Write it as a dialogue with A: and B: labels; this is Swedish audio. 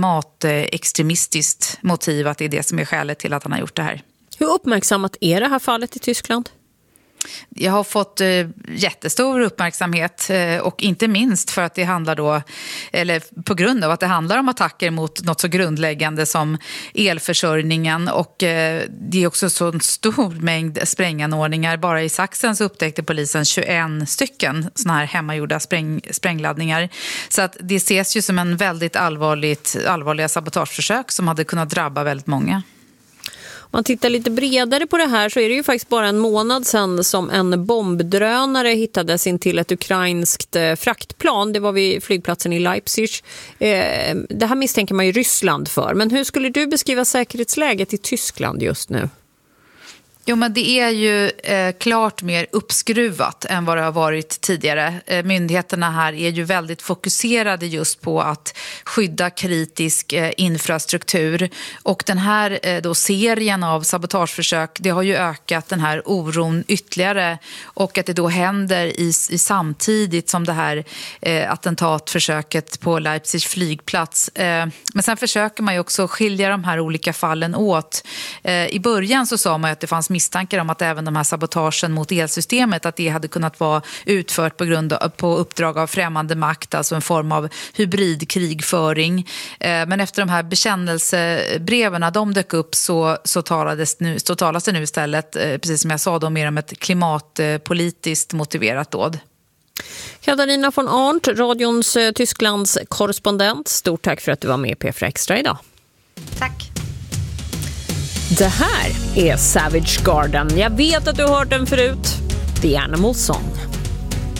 A: klimatextremistiskt motiv, att det är det som är skälet till att han har gjort det här.
B: Hur uppmärksammat är det här fallet i Tyskland?
A: Jag har fått jättestor uppmärksamhet och inte minst för att det handlar då, eller på grund av att det handlar om attacker mot något så grundläggande som elförsörjningen, och det är också så en stor mängd spränganordningar. Bara i Sachsen så upptäckte polisen 21 stycken såna här hemmagjorda sprängladdningar. Så att det ses ju som en väldigt allvarliga sabotageförsök som hade kunnat drabba väldigt många.
B: Om man tittar lite bredare på det här så är det ju faktiskt bara en månad sedan som en bombdrönare hittades in till ett ukrainskt fraktplan. Det var vid flygplatsen i Leipzig. Det här misstänker man ju Ryssland för. Men hur skulle du beskriva säkerhetsläget i Tyskland just nu?
A: Jo, men det är ju klart mer uppskruvat än vad det har varit tidigare. Myndigheterna här är ju väldigt fokuserade just på att skydda kritisk infrastruktur. Och den här då serien av sabotageförsök, det har ju ökat den här oron ytterligare. Och att det då händer i samtidigt som det här attentatförsöket på Leipzig flygplats. Men sen försöker man ju också skilja de här olika fallen åt. I början så sa man ju att det fanns misstankar om att även de här sabotagen mot elsystemet, att det hade kunnat vara utfört på uppdrag av främmande makt, alltså en form av hybridkrigföring. Men efter de här bekännelsebreven, när de dök upp så talas det nu istället, precis som jag sa, då, mer om ett klimatpolitiskt motiverat dåd.
B: Katarina von Arndt, radions Tysklands korrespondent. Stort tack för att du var med i P4 Extra idag.
A: Tack.
B: Det här är Savage Garden. Jag vet att du har hört den förut. The Animal Song.